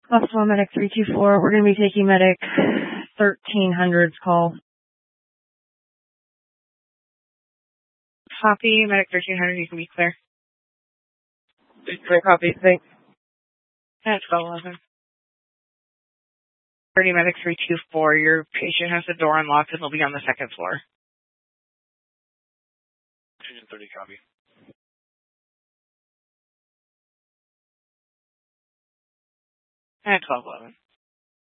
Hospital Medic 324, we're going to be taking Medic 1300's call. Copy, Medic 1300, you can be clear. Clear copy, thanks. At 1211. 30 Medic 324, your patient has the door unlocked and they'll be on the second floor. Agent 30, copy. At 1211.